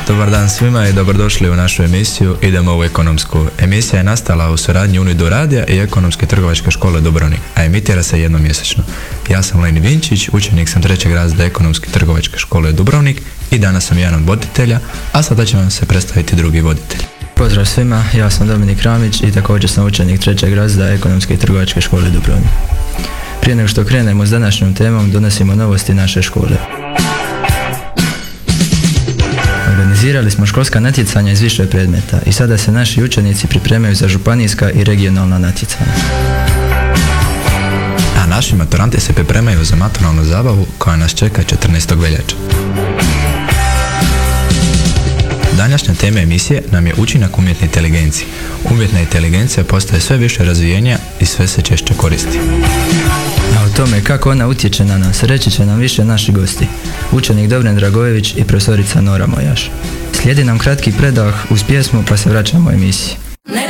Dobar dan svima i dobrodošli u našu emisiju Idemo u ekonomsku. Emisija je nastala u suradnji Unido radija i Ekonomske trgovačke škole Dubrovnik, a emitira se jednom mjesečno. Ja sam Leni Vinčić, učenik sam 3. razreda Ekonomske trgovačke škole Dubrovnik i danas sam jedan od voditelja, a sada će vam se predstaviti drugi voditelj. Pozdrav svima, ja sam Dominik Ramić i također sam učenik 3. razreda Ekonomske trgovačke škole Dubrovnik. Prije nego što krenemo s današnjom temom, donosimo novosti naše škole. Organizirali smo školska natjecanja iz više predmeta i sada se naši učenici pripremaju za županijska i regionalna natjecanja. A naši maturanti se pripremaju za maturalnu zabavu koja nas čeka 14. veljače. Današnja tema emisije nam je učinak umjetne inteligencije. Umjetna inteligencija postaje sve više razvijenija i sve se češće koristi. A o tome kako ona utječe na nas reći će nam više naši gosti, učenik Dobren Dragojević i profesorica Nora Mojaš. Slijedi nam kratki predah uz pjesmu pa se vraćamo emisiji.